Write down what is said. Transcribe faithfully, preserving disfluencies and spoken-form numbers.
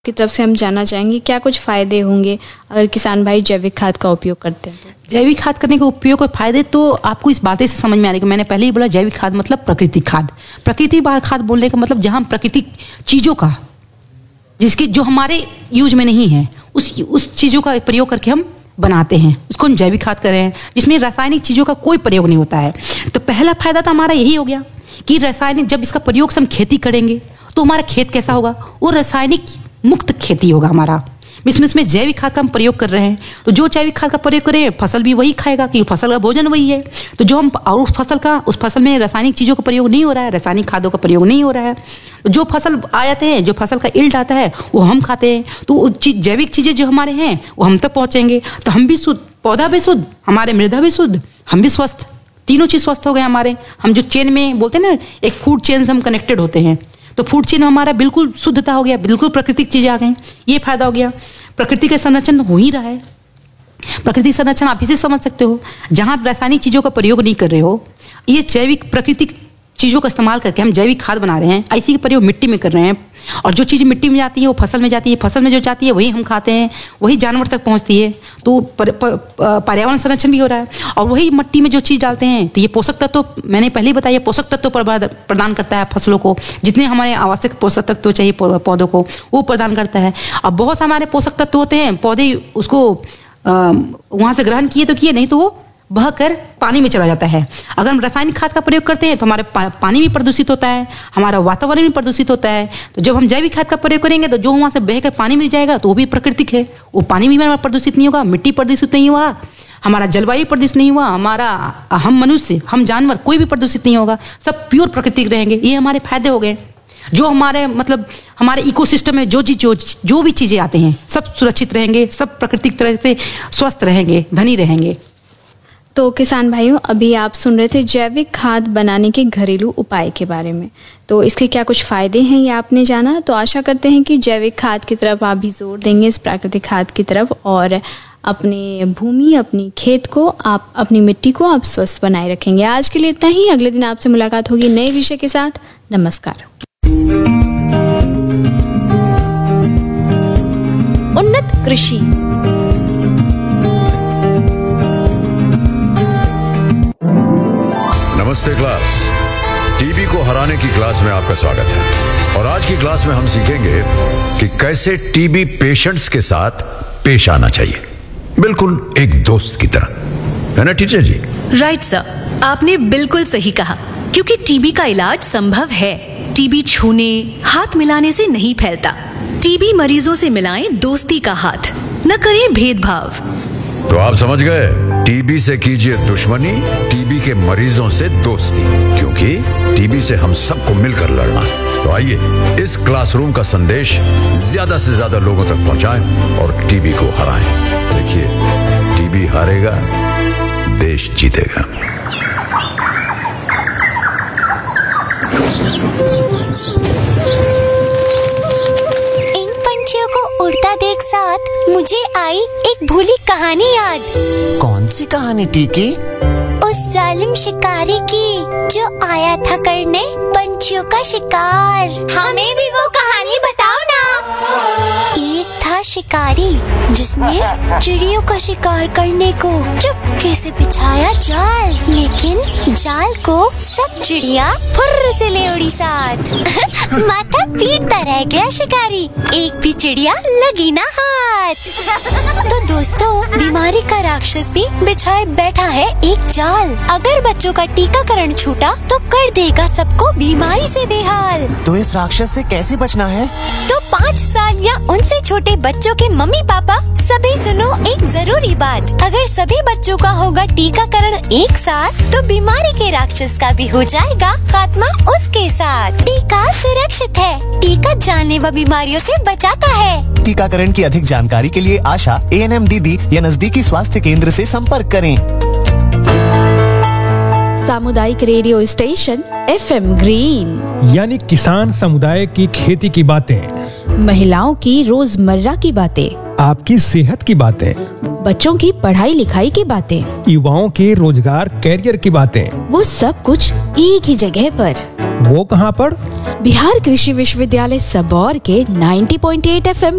की तरफ से हम जानना चाहेंगे क्या कुछ फ़ायदे होंगे अगर किसान भाई जैविक खाद का उपयोग करते हैं तो? जैविक खाद करने के उपयोग के फायदे तो आपको इस बातें से समझ में आ रही है कि मैंने पहले ही बोला जैविक खाद मतलब प्राकृतिक खाद। प्राकृतिक खाद बोलने का मतलब जहाँ प्राकृतिक चीज़ों का जिसकी जो हमारे यूज में नहीं है उस उस चीज़ों का प्रयोग करके हम बनाते हैं, उसको हम जैविक खाद कर रहे हैं जिसमें रासायनिक चीज़ों का कोई प्रयोग नहीं होता है। तो पहला फायदा तो हमारा यही हो गया कि रासायनिक जब इसका प्रयोग से हम खेती करेंगे तो हमारा खेत कैसा होगा, वो रासायनिक मुक्त खेती होगा हमारा। इसमें इसमें जैविक खाद का हम प्रयोग कर रहे हैं तो जो जैविक खाद का प्रयोग करें फसल भी वही खाएगा कि फसल का भोजन वही है। तो जो हम और उस फसल का उस फसल में रासायनिक चीज़ों का प्रयोग नहीं हो रहा है, रासायनिक खादों का प्रयोग नहीं हो रहा है, तो जो फसल आ जाते हैं, जो फसल का इल्ड आता है वो हम खाते हैं। तो चीज जैविक चीज़ें जो हमारे हैं वो हम तक पहुँचेंगे तो हम भी शुद्ध, पौधा भी शुद्ध, हमारे मृदा भी शुद्ध, हम भी स्वस्थ, तीनों चीज़ स्वस्थ हो गए हमारे। हम जो चेन में बोलते हैं ना, एक फूड चेन से हम कनेक्टेड होते हैं, तो फूड चेन हमारा बिल्कुल शुद्धता हो गया, बिल्कुल प्राकृतिक चीजें आ गई, ये फायदा हो गया। प्रकृति का संरक्षण हो ही रहा है। प्रकृति संरक्षण आप इसे समझ सकते हो, जहां आप रासायनिक चीजों का प्रयोग नहीं कर रहे हो, ये जैविक प्राकृतिक चीज़ों का इस्तेमाल करके हम जैविक खाद बना रहे हैं। ऐसी का प्रयोग मिट्टी में कर रहे हैं और जो चीज़ मिट्टी में जाती है वो फसल में जाती है, फसल में जो जाती है वही हम खाते हैं, वही जानवर तक पहुंचती है। तो पर्यावरण संरक्षण भी हो रहा है और वही मिट्टी में जो चीज़ डालते हैं तो ये पोषक तत्व तो मैंने पहले ही बताया, पोषक तत्व तो प्रदान करता है फसलों को, जितने हमारे आवश्यक पोषक तत्व तो चाहिए पौधों को वो प्रदान करता है। अब बहुत से हमारे पोषक तत्व होते हैं, पौधे उसको वहाँ से ग्रहण किए तो किए, नहीं तो वो बहकर पानी में चला जाता है। अगर हम रासायनिक खाद का प्रयोग करते हैं तो हमारे पा, पानी भी प्रदूषित होता है, हमारा वातावरण भी प्रदूषित होता है। तो जब हम जैविक खाद का प्रयोग करेंगे तो जो वहाँ से बहकर पानी में जाएगा तो वो भी प्राकृतिक है, वो पानी भी हमारा प्रदूषित नहीं होगा, मिट्टी प्रदूषित नहीं हुआ, हमारा जलवायु प्रदूषित नहीं हुआ, हमारा हम मनुष्य, हम जानवर कोई भी प्रदूषित नहीं होगा, सब प्योर प्राकृतिक रहेंगे। ये हमारे फायदे हो गए। जो हमारे मतलब हमारे इकोसिस्टम में जो चीज जो जो भी चीज़ें आते हैं सब सुरक्षित रहेंगे, सब प्राकृतिक तरह से स्वस्थ रहेंगे, धनी रहेंगे। तो किसान भाइयों, अभी आप सुन रहे थे जैविक खाद बनाने के घरेलू उपाय के बारे में, तो इसके क्या कुछ फ़ायदे हैं ये आपने जाना। तो आशा करते हैं कि जैविक खाद की तरफ आप भी जोर देंगे, इस प्राकृतिक खाद की तरफ, और अपने भूमि, अपनी खेत को, आप अपनी मिट्टी को आप स्वस्थ बनाए रखेंगे। आज के लिए इतना ही, अगले दिन आपसे मुलाकात होगी नए विषय के साथ। नमस्कार। उन्नत कृषि। नमस्ते क्लास, टीबी को हराने की क्लास में आपका स्वागत है। और आज की क्लास में हम सीखेंगे कि कैसे टीबी पेशेंट्स के साथ पेश आना चाहिए, बिल्कुल एक दोस्त की तरह, है ना टीचर जी? राइट सर, आपने बिल्कुल सही कहा, क्योंकि टीबी का इलाज संभव है। टीबी छूने, हाथ मिलाने से नहीं फैलता। टीबी मरीजों से मिलाएं दोस्ती का हाथ, न करें भेदभाव। तो आप समझ गए, टीबी से कीजिए दुश्मनी, टीबी के मरीजों से दोस्ती, क्योंकि टीबी से हम सबको मिलकर लड़ना है। तो आइए इस क्लासरूम का संदेश ज्यादा से ज्यादा लोगों तक पहुंचाएं और टीबी को हराएं। देखिए, टीबी हारेगा, देश जीतेगा। उड़ता देख साथ मुझे आई एक भूली कहानी याद। कौन सी कहानी टीकी? उस जालिम शिकारी की जो आया था करने पंछियों का शिकार। हमें भी वो कहानी बताओ ना। एक था शिकारी जिसने चिड़ियों का शिकार करने को चुपके से बिछाया जाल, लेकिन जाल को सब चिड़िया फुर्र से ले उड़ी साथ। माथा पीटता रह गया शिकारी, एक भी चिड़िया लगी ना हाथ। तो दोस्तों, बीमारी का राक्षस भी बिछाए बैठा है एक जाल। अगर बच्चों का टीकाकरण छूटा तो कर देगा सबको बीमारी से बेहाल। तो इस राक्षस से कैसे बचना है? तो पाँच साल या उनसे छोटे बच्चों के मम्मी पापा सभी सुनो एक जरूरी बात। अगर सभी बच्चों का होगा टीकाकरण एक साथ तो बीमारी के राक्षस का भी हो जाएगा खात्मा उसके साथ। टीका सुरक्षित है, टीका जानलेवा बीमारियों से बचाता है। टीकाकरण की अधिक जानकारी के लिए आशा, ए एन एम दीदी या नजदीकी स्वास्थ्य केंद्र से संपर्क करें। सामुदायिक radio station F M green, यानी किसान समुदाय की खेती की बातें, महिलाओं की रोजमर्रा की बातें, आपकी सेहत की बातें, बच्चों की पढ़ाई लिखाई की बातें, युवाओं के रोजगार कैरियर की बातें, वो सब कुछ एक ही जगह पर। वो कहाँ पर? बिहार कृषि विश्वविद्यालय सबौर के नब्बे पॉइंट आठ एफ एम